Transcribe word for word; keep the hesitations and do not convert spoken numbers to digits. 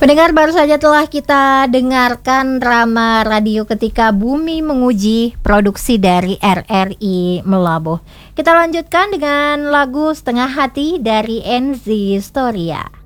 Pendengar, baru saja telah kita dengarkan drama radio Ketika Bumi Menguji, produksi dari R R I Melabuh. Kita lanjutkan dengan lagu Setengah Hati dari Enzi Storia.